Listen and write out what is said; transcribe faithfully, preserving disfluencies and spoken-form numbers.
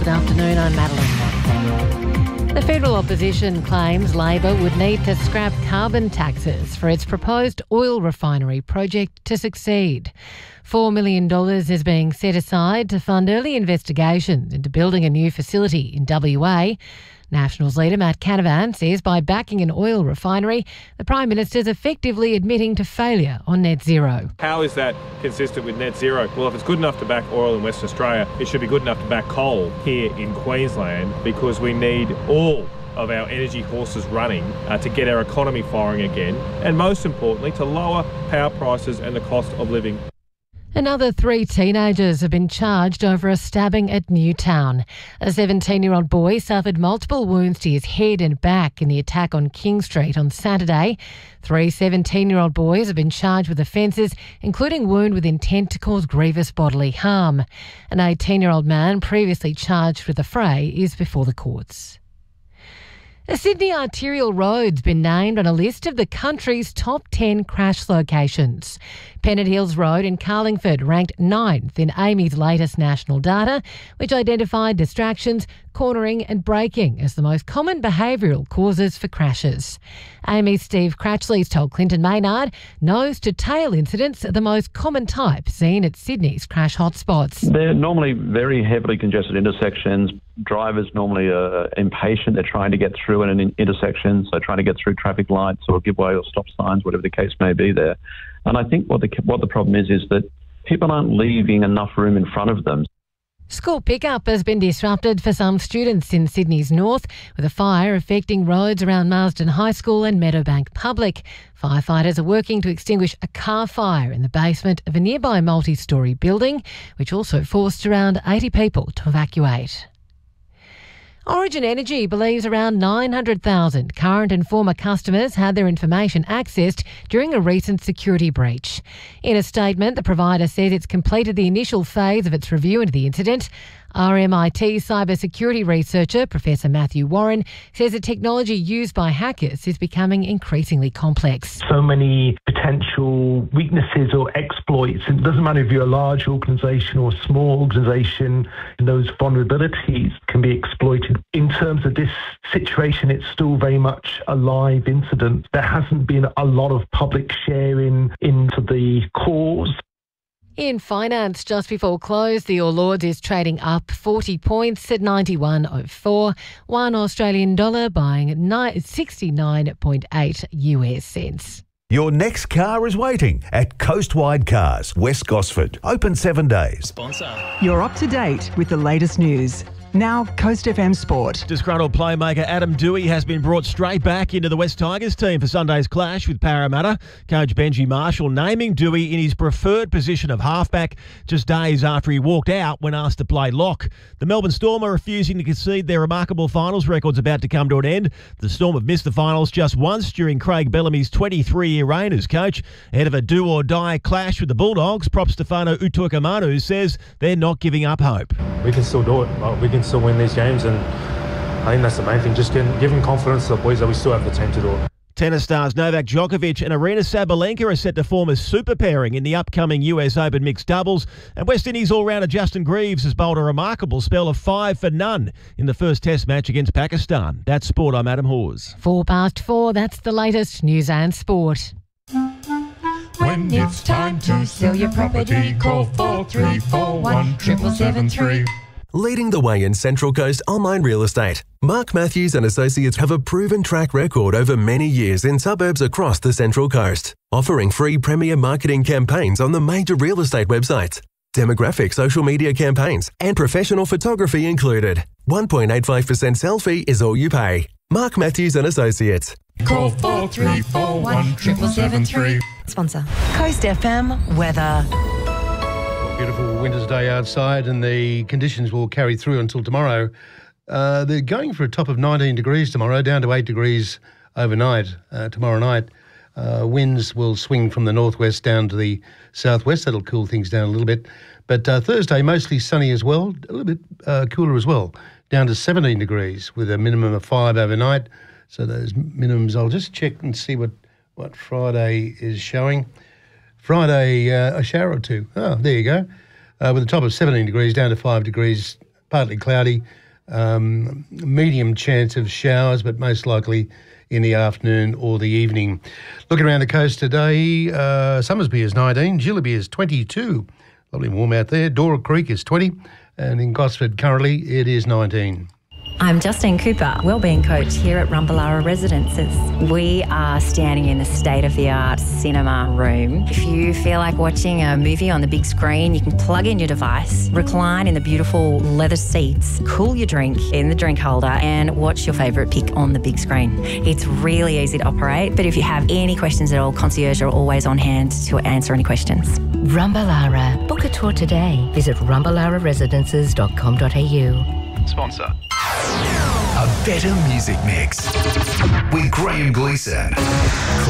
Good afternoon, I'm Madeline. The federal opposition claims Labor would need to scrap carbon taxes for its proposed oil refinery project to succeed. four million dollars is being set aside to fund early investigations into building a new facility in W A. Nationals leader Matt Canavan says by backing an oil refinery, the Prime Minister's effectively admitting to failure on net zero. How is that consistent with net zero? Well, if it's good enough to back oil in Western Australia, it should be good enough to back coal here in Queensland, because we need all of our energy horses running uh, to get our economy firing again, and most importantly, to lower power prices and the cost of living. Another three teenagers have been charged over a stabbing at Newtown. A seventeen-year-old boy suffered multiple wounds to his head and back in the attack on King Street on Saturday. Three seventeen-year-old boys have been charged with offences, including wound with intent to cause grievous bodily harm. An eighteen-year-old man previously charged with the fray is before the courts. A Sydney arterial road's been named on a list of the country's top ten crash locations. Pennant Hills Road in Carlingford ranked ninth in Amy's latest national data, which identified distractions, cornering and braking as the most common behavioural causes for crashes. Amy's Steve Cratchley's told Clinton Maynard nose to tail incidents are the most common type seen at Sydney's crash hotspots. They're normally very heavily congested intersections. Drivers normally are impatient. They're trying to get through in an intersection, so trying to get through traffic lights or give way or stop signs, whatever the case may be there. And I think what the what the problem is is that people aren't leaving enough room in front of them. School pickup has been disrupted for some students in Sydney's north, with a fire affecting roads around Marsden High School and Meadowbank Public. Firefighters are working to extinguish a car fire in the basement of a nearby multi-storey building, which also forced around eighty people to evacuate. Origin Energy believes around nine hundred thousand current and former customers had their information accessed during a recent security breach. In a statement, the provider says it's completed the initial phase of its review into the incident. R M I T cybersecurity researcher Professor Matthew Warren says the technology used by hackers is becoming increasingly complex. So many potential weaknesses or exploits. It doesn't matter if you're a large organisation or a small organisation, those vulnerabilities can be exploited. In terms of this situation, it's still very much a live incident. There hasn't been a lot of public sharing into the cause. In finance, just before close, the All Ords is trading up forty points at ninety-one oh four. One Australian dollar buying sixty-nine point eight U S cents. Your next car is waiting at Coastwide Cars, West Gosford. Open seven days. Sponsor. You're up to date with the latest news. Now, Coast F M Sport. Disgruntled playmaker Adam Dewey has been brought straight back into the West Tigers team for Sunday's clash with Parramatta. Coach Benji Marshall naming Dewey in his preferred position of halfback just days after he walked out when asked to play lock. The Melbourne Storm are refusing to concede their remarkable finals record's about to come to an end. The Storm have missed the finals just once during Craig Bellamy's twenty-three-year reign as coach. Ahead of a do-or-die clash with the Bulldogs, prop Stefano Utoikamanu says they're not giving up hope. We can still do it. We can still win these games, and I think that's the main thing. Just give, giving confidence to the boys that we still have the team to do it. Tennis stars Novak Djokovic and Arina Sabalenka are set to form a super pairing in the upcoming U S Open mixed doubles, and West Indies all-rounder Justin Greaves has bowled a remarkable spell of five for none in the first test match against Pakistan. That's sport. I'm Adam Hawes. Four past four, that's the latest news and sport. When it's time to sell your property, call four three four one, seven seven three. Leading the way in Central Coast online real estate, Mark Matthews and Associates have a proven track record over many years in suburbs across the Central Coast, offering free premier marketing campaigns on the major real estate websites, demographic social media campaigns, and professional photography included. one point eight five percent sell fee is all you pay. Mark Matthews and Associates. Call four three four one, seven seven three. Sponsor. Coast F M weather. Beautiful winter's day outside, and the conditions will carry through until tomorrow. Uh, they're going for a top of nineteen degrees tomorrow, down to eight degrees overnight uh, tomorrow night. Uh, winds will swing from the northwest down to the southwest. That'll cool things down a little bit. But uh, Thursday, mostly sunny as well, a little bit uh, cooler as well, down to seventeen degrees with a minimum of five overnight. So those minimums, I'll just check and see what, what Friday is showing. Friday, uh, a shower or two. Oh, there you go. Uh, with a top of seventeen degrees, down to five degrees partly cloudy, um, medium chance of showers, but most likely in the afternoon or the evening. Looking around the coast today, uh, Summersby is nineteen, Gillaby is twenty-two. Lovely warm out there. Dora Creek is twenty, and in Gosford currently it is nineteen. I'm Justine Cooper, wellbeing coach here at Rumballara Residences. We are standing in a state-of-the-art cinema room. If you feel like watching a movie on the big screen, you can plug in your device, recline in the beautiful leather seats, cool your drink in the drink holder and watch your favourite pick on the big screen. It's really easy to operate, but if you have any questions at all, concierge are always on hand to answer any questions. Rumballara. Book a tour today. Visit rumballara residences dot com dot a u. Sponsor. A better music mix with Graham Gleeson.